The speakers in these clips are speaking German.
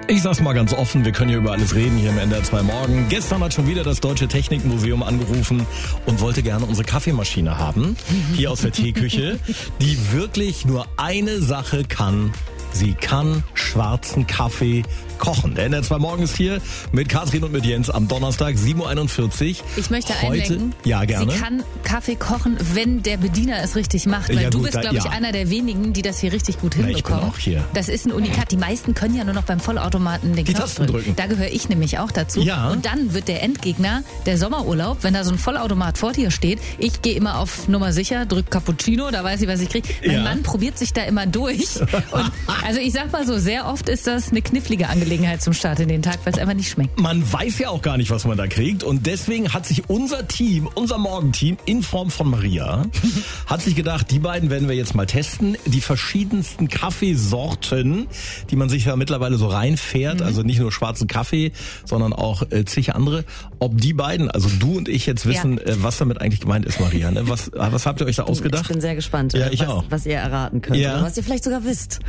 Ich sag's mal ganz offen, wir können hier über alles reden hier im NDR 2 Morgen. Gestern hat schon wieder das Deutsche Technikmuseum angerufen und wollte gerne unsere Kaffeemaschine haben, hier aus der Teeküche, die wirklich nur eine Sache kann. Sie kann schwarzen Kaffee kochen. Der NDR 2 Morgen ist hier mit Katrin und mit Jens am Donnerstag, 7.41 Uhr. Ich möchte heute einlenken, ja, gerne. sie kann Kaffee kochen, wenn der Bediener es richtig macht. Weil du bist, glaube ich, einer der wenigen, die das hier richtig gut hinbekommen. Ich bin auch hier. Das ist ein Unikat. Die meisten können ja nur noch beim Vollautomaten den Knopf drücken. Da gehöre ich nämlich auch dazu. Ja. Und dann wird der Endgegner, der Sommerurlaub, wenn da so ein Vollautomat vor dir steht, ich gehe immer auf Nummer sicher, drück Cappuccino, da weiß ich, was ich kriege. Mein Mann probiert sich da immer durch. Und also ich sag mal so, sehr oft ist das eine knifflige Angelegenheit zum Start in den Tag, weil es einfach nicht schmeckt. Man weiß ja auch gar nicht, was man da kriegt. Und deswegen hat sich unser Team, unser Morgenteam in Form von Maria, hat sich gedacht, die beiden werden wir jetzt mal testen. Die verschiedensten Kaffeesorten, die man sich ja mittlerweile so reinfährt. Also nicht nur schwarzen Kaffee, sondern auch zig andere. Ob die beiden, also du und ich jetzt wissen, was damit eigentlich gemeint ist, Maria. Ne? Was habt ihr euch da ausgedacht? Ich bin sehr gespannt, was ihr erraten könnt. Oder was ihr vielleicht sogar wisst.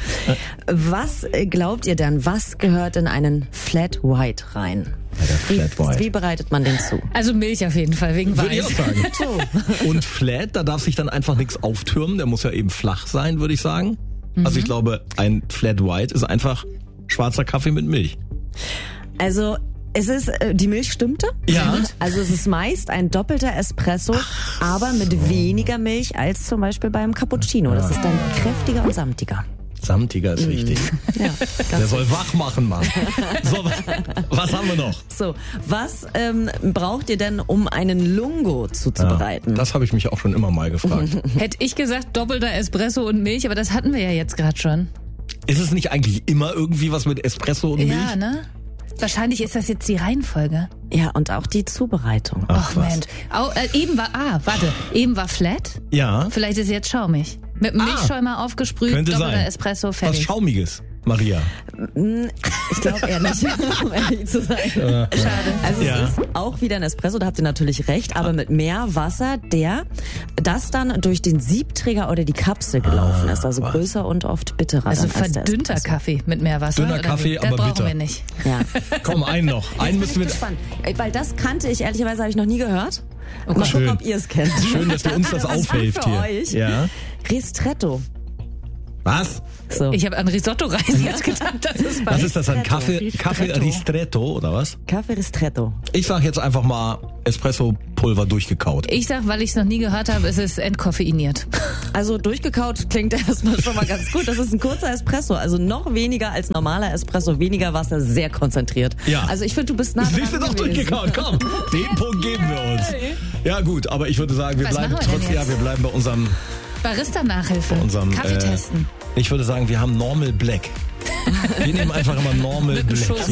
Was glaubt ihr denn, was gehört in einen Flat White rein? Wie bereitet man den zu? Also Milch auf jeden Fall, wegen Weiß. Würde ich auch sagen. Und Flat, da darf sich dann einfach nichts auftürmen. Der muss ja eben flach sein, würde ich sagen. Also ich glaube, ein Flat White ist einfach schwarzer Kaffee mit Milch. Also die Milch stimmte. Ja. Also es ist meist ein doppelter Espresso, aber mit weniger Milch als zum Beispiel beim Cappuccino. Das ist dann kräftiger und samtiger. Samtiger ist richtig. Ja, der soll wach machen, Mann. So, was haben wir noch? So, was braucht ihr denn, um einen Lungo zuzubereiten? Ja, das habe ich mich auch schon immer mal gefragt. Hätte ich gesagt, doppelter Espresso und Milch, aber das hatten wir ja jetzt gerade schon. Ist es nicht eigentlich immer irgendwie was mit Espresso und Milch? Ja, ne? Wahrscheinlich ist das jetzt die Reihenfolge. Ja, und auch die Zubereitung. Ach Mensch. Eben war Flat. Ja. Vielleicht ist jetzt schaumig. Mit Milchschäumer aufgesprüht, könnte doppelter sein. Espresso, fertig. Was Schaumiges, Maria? Ich glaube eher nicht, um ehrlich zu sein. Schade. Also es ist auch wieder ein Espresso, da habt ihr natürlich recht, aber mit mehr Wasser, das dann durch den Siebträger oder die Kapsel gelaufen ist. Also größer und oft bitterer. Also dann als verdünnter Kaffee mit mehr Wasser. Dünner Kaffee, aber brauchen bitter. wir nicht. Ja. Komm, einen noch. Einen müssen wir. Gespannt, weil das kannte ich, ehrlicherweise habe ich noch nie gehört. Oh, mal schön. gucken, ob ihr es kennt. Schön, dass du uns das aufhilft hier. Euch. Ja. Ristretto. Was? So. Ich habe an Risotto-Reis jetzt gedacht, das ist Was ist das, ein Kaffee Ristretto. Ristretto oder was? Kaffee Ristretto. Ich sag jetzt einfach mal Espresso-Pulver durchgekaut. Ich sag, weil ich es noch nie gehört habe, es ist entkoffeiniert. Also durchgekaut klingt erstmal schon mal ganz gut. Das ist ein kurzer Espresso, also noch weniger als normaler Espresso, weniger Wasser, sehr konzentriert. Ja. Also ich finde, du bist nah dran Siehst du doch gewesen. durchgekaut, komm. Den Punkt geben wir uns. Ja gut, aber ich würde sagen, wir Was bleiben machen wir denn trotzdem, jetzt? wir bleiben bei unserem Barista-Nachhilfe. Kaffee testen. Ich würde sagen, wir haben Normal Black. Wir nehmen einfach immer Normal Mit dem Black. Schuss.